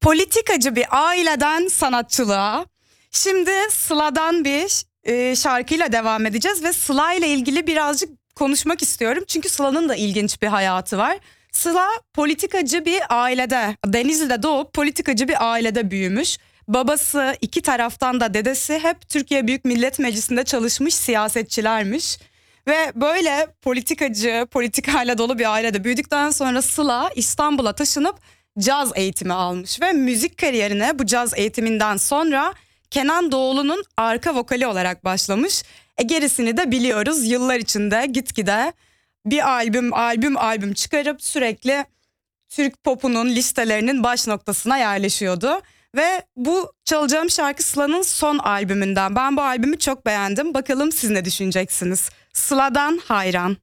Politikacı bir aileden sanatçılığa. Şimdi Sıla'dan bir şarkıyla devam edeceğiz ve Sıla ile ilgili birazcık konuşmak istiyorum. Çünkü Sıla'nın da ilginç bir hayatı var. Sıla politikacı bir ailede, Denizli'de doğup politikacı bir ailede büyümüş. Babası, iki taraftan da dedesi hep Türkiye Büyük Millet Meclisi'nde çalışmış siyasetçilermiş. Ve böyle politikacı, politikayla dolu bir ailede büyüdükten sonra Sıla İstanbul'a taşınıp caz eğitimi almış. Ve müzik kariyerine bu caz eğitiminden sonra Kenan Doğulu'nun arka vokali olarak başlamış. Gerisini de biliyoruz, yıllar içinde gitgide bir albüm çıkarıp sürekli Türk popunun listelerinin baş noktasına yerleşiyordu. Ve bu çalacağım şarkı Sıla'nın son albümünden. Ben bu albümü çok beğendim. Bakalım siz ne düşüneceksiniz? Sıla'dan Hayran.